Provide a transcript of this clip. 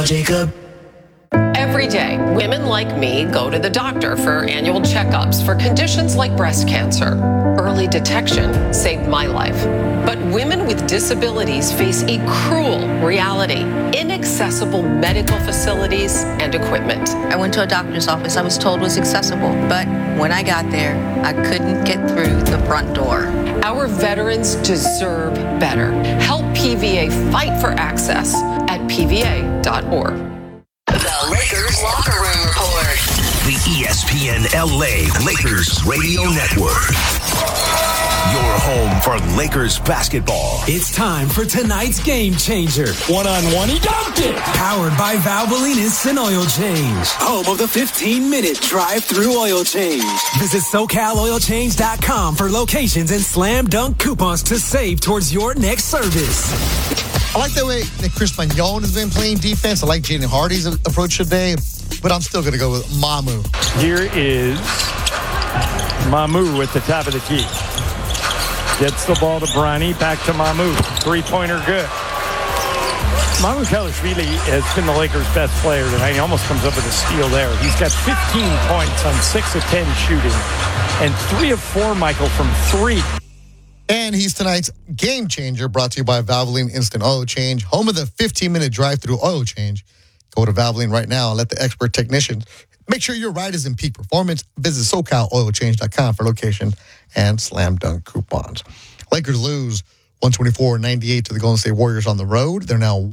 call Jacob. Every day, women like me go to the doctor for annual checkups for conditions like breast cancer. Early detection saved my life. But women with disabilities face a cruel reality: inaccessible medical facilities and equipment. I went to a doctor's office I was told was accessible, but when I got there, I couldn't get through the front door. Our veterans deserve better. Help PVA fight for access at pva.org. The Lakers Locker Room Report. The ESPN LA Lakers Radio Network. Your home for Lakers basketball. It's time for tonight's game changer. One-on-one, he dunked it! Powered by Valvoline Instant Oil Change. Home of the 15-minute drive-through oil change. Visit SoCalOilChange.com for locations and slam dunk coupons to save towards your next service. I like the way that Chris Magnon has been playing defense. I like Jaden Hardy's approach today, but I'm still going to go with Mamu. Here is Mamu at the top of the key. Gets the ball to Bronny, back to Mamu. Three-pointer good. Mamu Kelishvili has been the Lakers' best player tonight. He almost comes up with a steal there. He's got 15 points on 6 of 10 shooting and 3 of 4, Michael, from 3. And he's tonight's game changer, brought to you by Valvoline Instant Oil Change, home of the 15-minute drive-through oil change. Go to Valvoline right now and let the expert technicians make sure your ride is in peak performance. Visit SoCalOilChange.com for location and slam dunk coupons. Lakers lose 124-98 to the Golden State Warriors on the road. They're now